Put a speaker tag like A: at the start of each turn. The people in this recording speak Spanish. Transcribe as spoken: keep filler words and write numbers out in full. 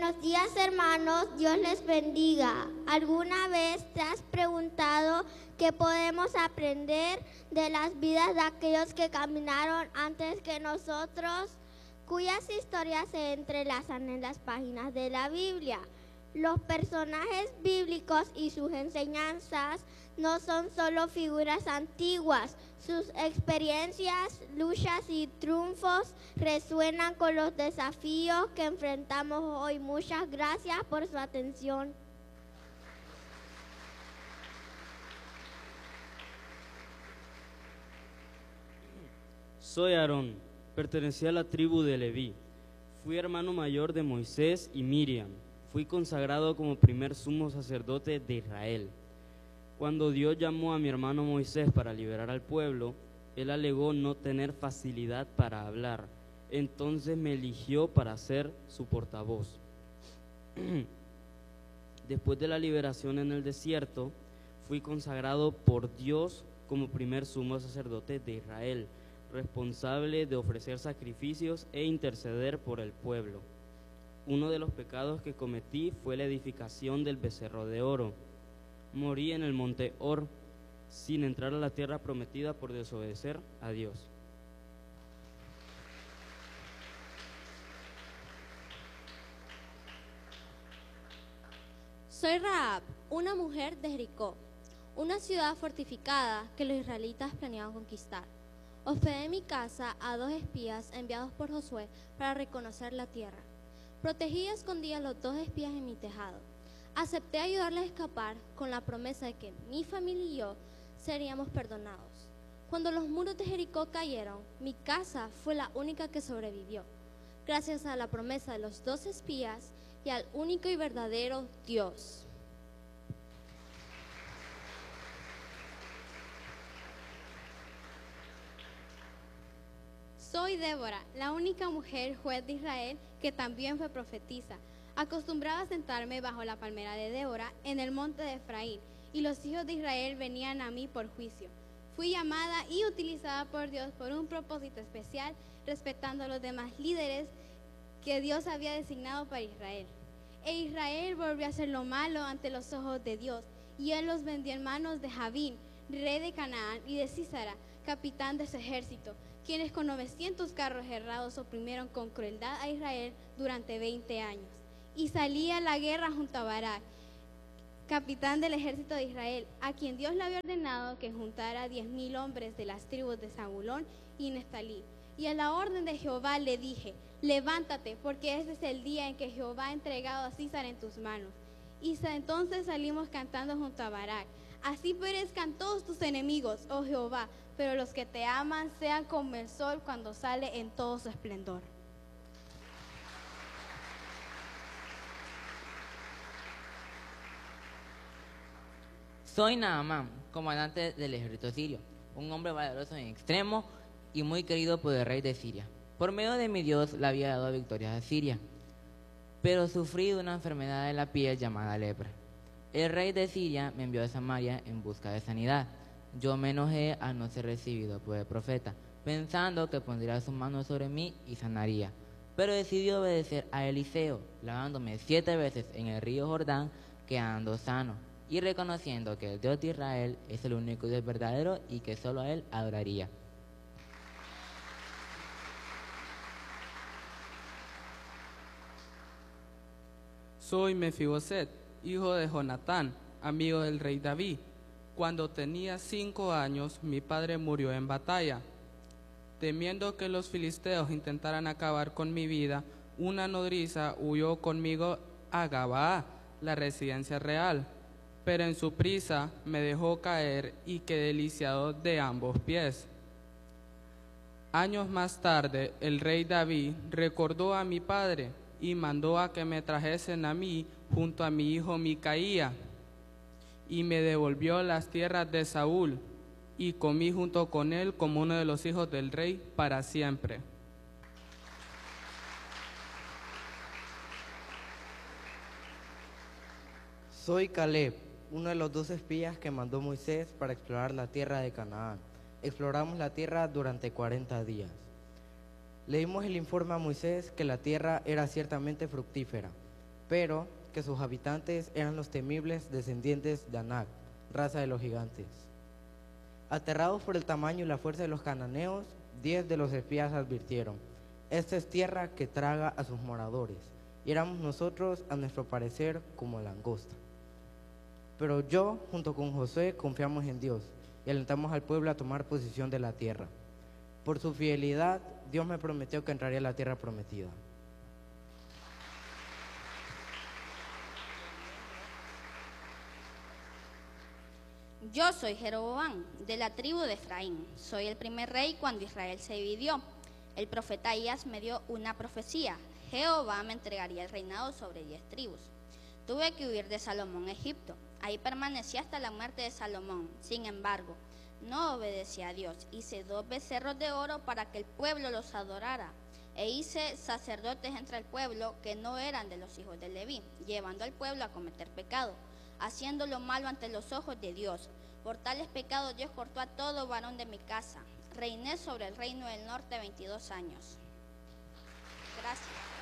A: Buenos días, hermanos, Dios les bendiga. ¿Alguna vez te has preguntado qué podemos aprender de las vidas de aquellos que caminaron antes que nosotros, cuyas historias se entrelazan en las páginas de la Biblia? Los personajes bíblicos y sus enseñanzas no son solo figuras antiguas. Sus experiencias, luchas y triunfos resuenan con los desafíos que enfrentamos hoy. Muchas gracias por su atención.
B: Soy Aarón, pertenecía a la tribu de Leví. Fui hermano mayor de Moisés y Miriam. Fui consagrado como primer sumo sacerdote de Israel. Cuando Dios llamó a mi hermano Moisés para liberar al pueblo, él alegó no tener facilidad para hablar. Entonces me eligió para ser su portavoz. Después de la liberación en el desierto, fui consagrado por Dios como primer sumo sacerdote de Israel, responsable de ofrecer sacrificios e interceder por el pueblo. Uno de los pecados que cometí fue la edificación del becerro de oro. Morí en el monte Or, sin entrar a la tierra prometida por desobedecer a Dios.
C: Soy Rahab, una mujer de Jericó, una ciudad fortificada que los israelitas planeaban conquistar. Hospedé en mi casa a dos espías enviados por Josué para reconocer la tierra. Protegí y escondí a los dos espías en mi tejado. Acepté ayudarles a escapar con la promesa de que mi familia y yo seríamos perdonados. Cuando los muros de Jericó cayeron, mi casa fue la única que sobrevivió, gracias a la promesa de los dos espías y al único y verdadero Dios.
D: Soy Débora, la única mujer juez de Israel que también fue profetisa. Acostumbraba a sentarme bajo la palmera de Débora en el monte de Efraín, y los hijos de Israel venían a mí por juicio. Fui llamada y utilizada por Dios por un propósito especial, respetando a los demás líderes que Dios había designado para Israel. E Israel volvió a hacer lo malo ante los ojos de Dios, y él los vendió en manos de Jabín, rey de Canaán, y de Sísara, capitán de su ejército, quienes con novecientos carros herrados oprimieron con crueldad a Israel durante veinte años. Y salí a la guerra junto a Barak, capitán del ejército de Israel, a quien Dios le había ordenado que juntara diez mil hombres de las tribus de Zabulón y Neftalí. Y a la orden de Jehová le dije: levántate, porque este es el día en que Jehová ha entregado a Sísara en tus manos. Y entonces salimos cantando junto a Barak: así perezcan todos tus enemigos, oh Jehová, pero los que te aman sean como el sol cuando sale en todo su esplendor.
E: Soy Naamán, comandante del ejército sirio, un hombre valeroso en extremo y muy querido por el rey de Siria. Por medio de mi Dios le había dado victorias a Siria, pero sufrí de una enfermedad de la piel llamada lepra. El rey de Siria me envió a Samaria en busca de sanidad. Yo me enojé al no ser recibido por el profeta, pensando que pondría su mano sobre mí y sanaría. Pero decidí obedecer a Eliseo, lavándome siete veces en el río Jordán, quedando sano, y reconociendo que el Dios de Israel es el único Dios verdadero y que solo a él adoraría.
F: Soy Mefiboset, hijo de Jonatán, amigo del rey David. Cuando tenía cinco años, mi padre murió en batalla. Temiendo que los filisteos intentaran acabar con mi vida, una nodriza huyó conmigo a Gabaa, la residencia real. Pero en su prisa me dejó caer y quedé lisiado de ambos pies. Años más tarde, el rey David recordó a mi padre y mandó a que me trajesen a mí junto a mi hijo Micaía, y me devolvió las tierras de Saúl, y comí junto con él como uno de los hijos del rey para siempre.
G: Soy Caleb, uno de los dos espías que mandó Moisés para explorar la tierra de Canaán. Exploramos la tierra durante cuarenta días. Le dimos el informe a Moisés que la tierra era ciertamente fructífera, pero que sus habitantes eran los temibles descendientes de Anac, raza de los gigantes. Aterrados por el tamaño y la fuerza de los cananeos, diez de los espías advirtieron: esta es tierra que traga a sus moradores, y éramos nosotros, a nuestro parecer, como langosta. Pero yo, junto con Josué, confiamos en Dios y alentamos al pueblo a tomar posesión de la tierra. Por su fidelidad, Dios me prometió que entraría a la tierra prometida.
H: Yo soy Jeroboam, de la tribu de Efraín. Soy el primer rey cuando Israel se dividió. El profeta Ahías me dio una profecía: Jehová me entregaría el reinado sobre diez tribus. Tuve que huir de Salomón a Egipto. Ahí permanecí hasta la muerte de Salomón. Sin embargo, no obedecí a Dios. Hice dos becerros de oro para que el pueblo los adorara. E hice sacerdotes entre el pueblo que no eran de los hijos de Leví, llevando al pueblo a cometer pecado, haciendo lo malo ante los ojos de Dios. Por tales pecados Dios cortó a todo varón de mi casa. Reiné sobre el reino del norte veintidós años. Gracias.